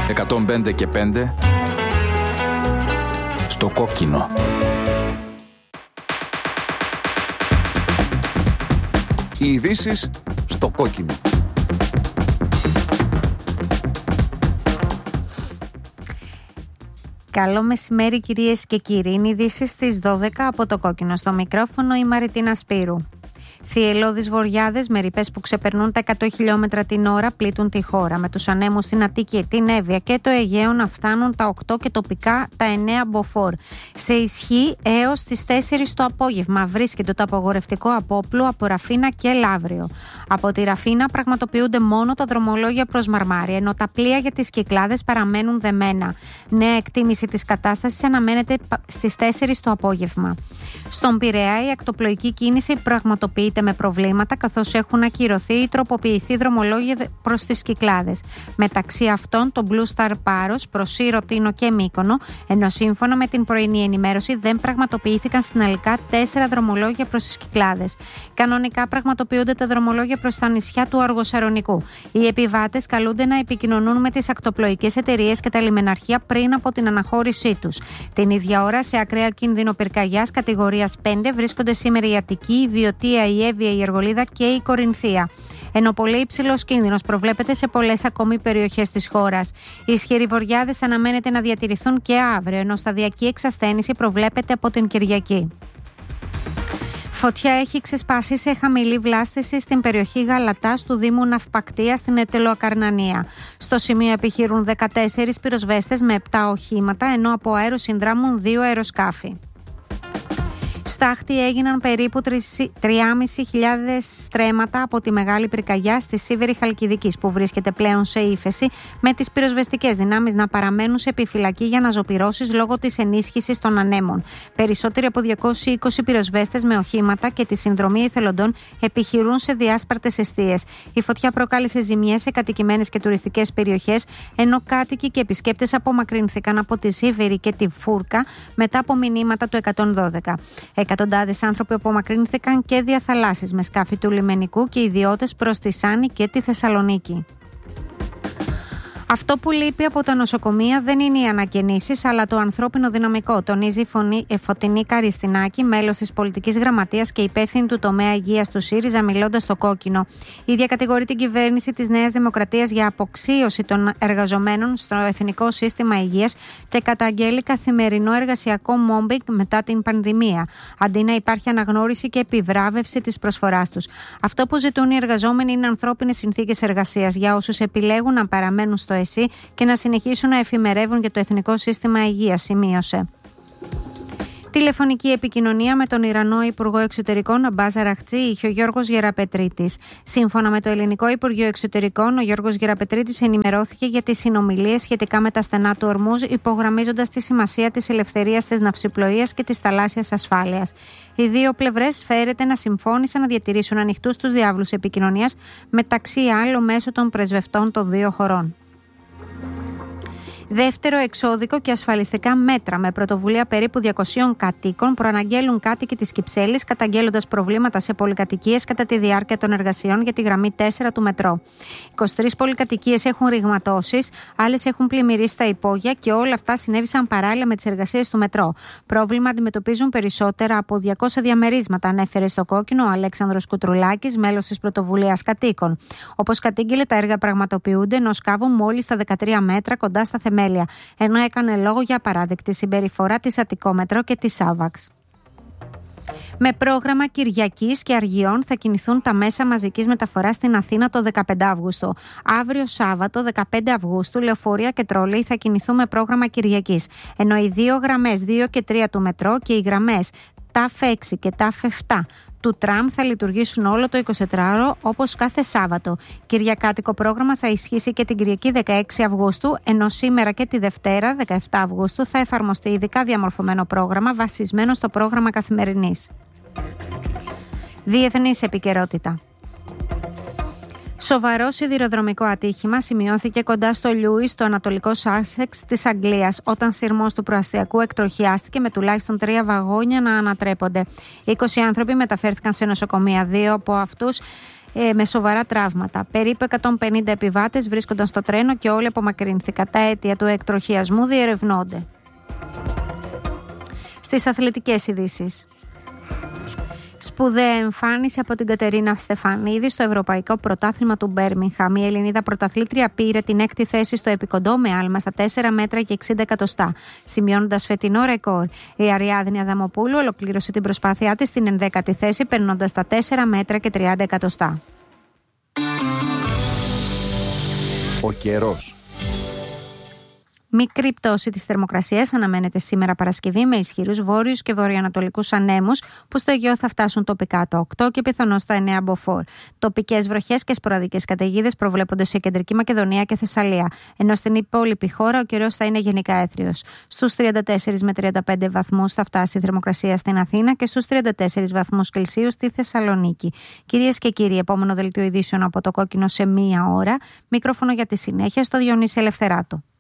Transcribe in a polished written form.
105 και 5 στο κόκκινο. Οι ειδήσεις στο κόκκινο. Καλό μεσημέρι κυρίες και κύριοι. Είναι ειδήσεις στις 12 από το κόκκινο. Στο μικρόφωνο η Μαριτίνα Σπύρου. Θυελλώδεις βοριάδες με ρηπές που ξεπερνούν τα 100 χιλιόμετρα την ώρα πλήττουν τη χώρα. Με τους ανέμους στην Αττική, την Εύβοια και το Αιγαίο να φτάνουν τα 8 και τοπικά τα 9 μποφόρ. Σε ισχύ έως τις 4 το απόγευμα βρίσκεται το απαγορευτικό απόπλου από Ραφίνα και Λαύριο. Από τη Ραφίνα πραγματοποιούνται μόνο τα δρομολόγια προς Μαρμάρι, ενώ τα πλοία για τις Κυκλάδες παραμένουν δεμένα. Νέα εκτίμηση της κατάστασης αναμένεται στις 4 το απόγευμα. Στον Πειραιά η ακτοπλοϊκή κίνηση πραγματοποιείται με προβλήματα, καθώς έχουν ακυρωθεί ή τροποποιηθεί δρομολόγια προς τις Κυκλάδες. Μεταξύ αυτών το Blue Star Πάρος προς Σύρο, Τίνο και Μύκονο, ενώ σύμφωνα με την πρωινή ενημέρωση δεν πραγματοποιήθηκαν συνολικά 4 δρομολόγια προς τις Κυκλάδες. Κανονικά πραγματοποιούνται τα δρομολόγια προς τα νησιά του Αργοσαρονικού. Οι επιβάτες καλούνται να επικοινωνούν με τις ακτοπλοϊκές εταιρείες και τα λιμεναρχεία πριν από την αναχώρησή τους. Την ίδια ώρα, σε ακραίο κίνδυνο πυρκαγιάς κατηγορίας 5 βρίσκονται σήμερα η Αττική, η Βιωτία, η Εύβοια, η Αργολίδα και η Κορινθία. Ενώ πολύ υψηλός κίνδυνος προβλέπεται σε πολλές ακόμη περιοχές της χώρας. Οι ισχυροί βοριάδες αναμένεται να διατηρηθούν και αύριο, ενώ σταδιακή εξασθένηση προβλέπεται από την Κυριακή. Φωτιά έχει ξεσπάσει σε χαμηλή βλάστηση στην περιοχή Γαλατάς του Δήμου Ναυπακτία στην Ετελοακαρνανία. Στο σημείο επιχειρούν 14 πυροσβέστες με 7 οχήματα, ενώ από αέρος συνδράμουν 2 αεροσκάφη. Στάχτη έγιναν περίπου 3.500 στρέμματα από τη μεγάλη πυρκαγιά στη Σίβερη Χαλκιδικής, που βρίσκεται πλέον σε ύφεση, με τις πυροσβεστικές δυνάμεις να παραμένουν σε επιφυλακή για αναζωπυρώσεις λόγω της ενίσχυσης των ανέμων. Περισσότεροι από 220 πυροσβέστες με οχήματα και τη συνδρομή εθελοντών επιχειρούν σε διάσπαρτες εστίες. Η φωτιά προκάλεσε ζημιές σε κατοικημένες και τουριστικές περιοχές, ενώ κάτοικοι και επισκέπτες απομακρύνθηκαν από τη Σίβερη και τη Φούρκα μετά από μηνύματα του 112. Εκατοντάδες άνθρωποι απομακρύνθηκαν και διαθαλάσσης με σκάφη του λιμενικού και ιδιώτες προς τη Σάνη και τη Θεσσαλονίκη. Αυτό που λείπει από τα νοσοκομεία δεν είναι οι ανακαινήσεις, αλλά το ανθρώπινο δυναμικό, τονίζει η Φωτεινή Καριστινάκη, μέλος της πολιτικής γραμματείας και υπεύθυνη του τομέα υγείας του ΣΥΡΙΖΑ, μιλώντας στο κόκκινο. Η ίδια κατηγορεί την κυβέρνηση της Νέας Δημοκρατίας για αποξίωση των εργαζομένων στο Εθνικό Σύστημα Υγείας και καταγγέλει καθημερινό εργασιακό μόμπινγκ μετά την πανδημία, αντί να υπάρχει αναγνώριση και επιβράβευση της προσφοράς τους. Αυτό που ζητούν οι εργαζόμενοι είναι ανθρώπινες συνθήκες εργασίας για όσους επιλέγουν να παραμένουν στο ΕΣΥ και να συνεχίσουν να εφημερεύουν για το Εθνικό Σύστημα Υγείας, σημείωσε. Τηλεφωνική επικοινωνία με τον Ιρανό Υπουργό Εξωτερικών Αμπάζ Αραχτζή είχε ο Γιώργος Γεραπετρίτης. Σύμφωνα με το Ελληνικό Υπουργείο Εξωτερικών, ο Γιώργος Γεραπετρίτης ενημερώθηκε για τις συνομιλίες σχετικά με τα στενά του Ορμούζ, υπογραμμίζοντας τη σημασία της ελευθερίας της ναυσιπλοείας και της θαλάσσιας ασφάλειας. Οι δύο πλευρές φέρεται να συμφώνησαν να διατηρήσουν ανοιχτούς τους διάβλους επικοινωνίας, μεταξύ άλλων μέσω των πρεσβευτών των δύο χωρών. Δεύτερο εξώδικο και ασφαλιστικά μέτρα. Με πρωτοβουλία περίπου 200 κατοίκων προαναγγέλουν κάτοικοι της Κυψέλης, καταγγέλλοντας προβλήματα σε πολυκατοικίες κατά τη διάρκεια των εργασιών για τη γραμμή 4 του μετρό. 23 πολυκατοικίες έχουν ρηγματώσεις, άλλες έχουν πλημμυρίσει τα υπόγεια και όλα αυτά συνέβησαν παράλληλα με τις εργασίες του μετρό. Πρόβλημα αντιμετωπίζουν περισσότερα από 200 διαμερίσματα, ανέφερε στο κόκκινο ο Αλέξανδρος Κουτρουλάκης, μέλος της πρωτοβουλίας κατοίκων. Όπως κατήγγειλε, τα έργα πραγματοποιούνται ενώ σκάβουν μόλις τα 13 μέτρα κοντά στα θεμέλια, ενώ έκανε λόγο για απαράδεκτη συμπεριφορά της Αττικό Μετρό και της Άβαξ. Με πρόγραμμα Κυριακής και Αργιών θα κινηθούν τα μέσα μαζικής μεταφοράς στην Αθήνα το 15 Αυγούστου. Αύριο Σάββατο 15 Αυγούστου λεωφορεία και τρόλεϊ θα κινηθούν με πρόγραμμα Κυριακής, ενώ οι δύο γραμμές 2 και 3 του μετρό και οι γραμμές ΤΑΦ 6 και ΤΑΦ 7 του τραμ θα λειτουργήσουν όλο το 24ωρο όπως κάθε Σάββατο. Κυριακάτικο πρόγραμμα θα ισχύσει και την Κυριακή 16 Αυγούστου, ενώ σήμερα και τη Δευτέρα 17 Αυγούστου θα εφαρμοστεί ειδικά διαμορφωμένο πρόγραμμα βασισμένο στο πρόγραμμα καθημερινής. Διεθνής επικαιρότητα. Σοβαρό σιδηροδρομικό ατύχημα σημειώθηκε κοντά στο Λιούις, στο ανατολικό Σάσεξ της Αγγλίας, όταν σειρμός του προαστιακού εκτροχιάστηκε με τουλάχιστον 3 βαγόνια να ανατρέπονται. 20 άνθρωποι μεταφέρθηκαν σε νοσοκομεία. 2 από αυτούς με σοβαρά τραύματα. Περίπου 150 επιβάτες βρίσκονταν στο τρένο και όλοι απομακρύνθηκαν. Τα αίτια του εκτροχιασμού διερευνώνται. Στις αθλητικές ειδήσεις. Σπουδαία εμφάνιση από την Κατερίνα Στεφανίδη στο Ευρωπαϊκό Πρωτάθλημα του Μπέρμιγχαμ. Η Ελληνίδα πρωταθλήτρια πήρε την 6η θέση στο επικοντό με άλμα στα 4 μέτρα και 60 εκατοστά, σημειώνοντας φετινό ρεκόρ. Η Αριάδνη Αδαμοπούλου ολοκλήρωσε την προσπάθειά της στην 11η θέση, περνώντας τα 4 μέτρα και 30 εκατοστά. Ο καιρός. Μικρή πτώση της θερμοκρασίας αναμένεται σήμερα Παρασκευή με ισχυρούς βόρειους και βορειοανατολικούς ανέμους που στο Αιγαίο θα φτάσουν τοπικά τα 8 και πιθανώς τα 9 μποφόρ. Τοπικές βροχές και σποραδικές καταιγίδες προβλέπονται σε Κεντρική Μακεδονία και Θεσσαλία, ενώ στην υπόλοιπη χώρα ο καιρός θα είναι γενικά έθριος. Στους 34 με 35 βαθμούς θα φτάσει η θερμοκρασία στην Αθήνα και στους 34 βαθμούς Κελσίου στη Θεσσαλονίκη. Κυρίες και κύριοι, επόμενο δελτίο ειδήσεων από το Κόκκινο σε 1 ώρα. Μικρόφωνο για τη συνέχεια στο Διονύση Ελευθεράτο.